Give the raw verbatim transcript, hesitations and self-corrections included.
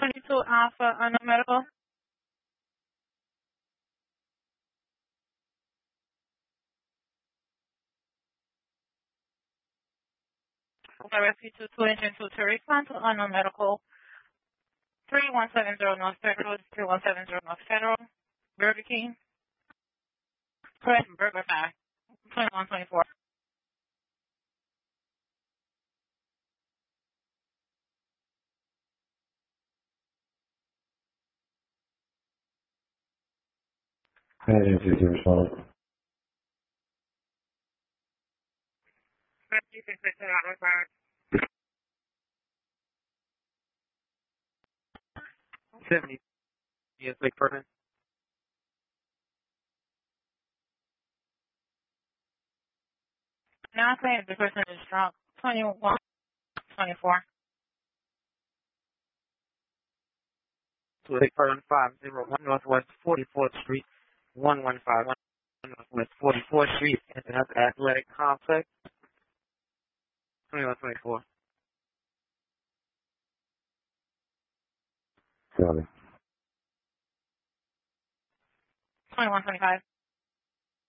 twenty-two Alpha Unknown Medical. Direct you to two engine two to respond to Unknown Medical. three one seven zero North Federal, three one seven zero North Federal, Burger King. Correct, Burger Five, twenty-one twenty-four. Agency response. seventy. Yes, big person. Now saying the person is drunk. twenty-one twenty-four. To big person five zero one Northwest forty-fourth Street, one one five one Northwest forty-fourth Street, and that's Athletic Complex. twenty-one twenty-four. Sorry. twenty-one twenty-five.